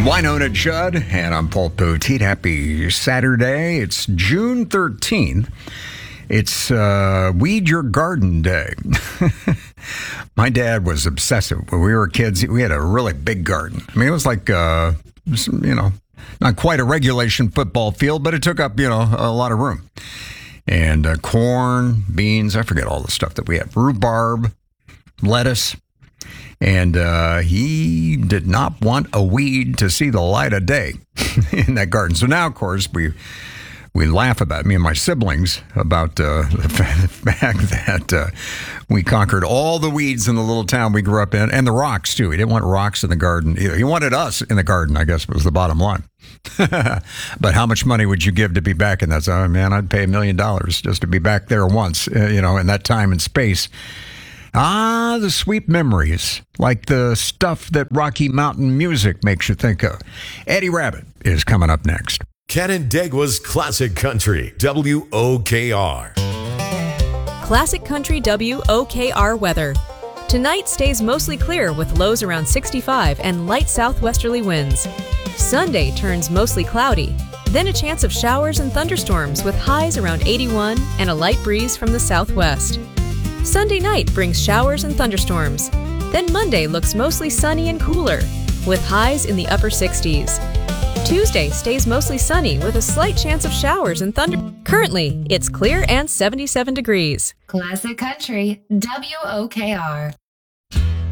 Winona Judd, and I'm Paul Poteet. Happy Saturday. It's June 13th. It's Weed Your Garden Day. My dad was obsessive. When we were kids, we had a really big garden. I mean, it was like, not quite a regulation football field, but it took up, a lot of room. And corn, beans, I forget all the stuff that we had. Rhubarb, lettuce. And he did not want a weed to see the light of day in that garden. So now, of course, we laugh about, me and my siblings, about the fact that we conquered all the weeds in the little town we grew up in, and the rocks, too. He didn't want rocks in the garden either. He wanted us in the garden, I guess, was the bottom line. But how much money would you give to be back in that? Oh, man, I'd pay $1 million just to be back there once, in that time and space. Ah, the sweet memories, like the stuff that Rocky Mountain music makes you think of. Eddie Rabbitt is coming up next. Canandaigua's Classic Country, WOKR. Classic Country WOKR weather. Tonight stays mostly clear with lows around 65 and light southwesterly winds. Sunday turns mostly cloudy, then a chance of showers and thunderstorms with highs around 81 and a light breeze from the southwest. Sunday night brings showers and thunderstorms. Then Monday looks mostly sunny and cooler, with highs in the upper 60s. Tuesday stays mostly sunny with a slight chance of showers and thunder. Currently, it's clear and 77 degrees. Classic Country, WOKR.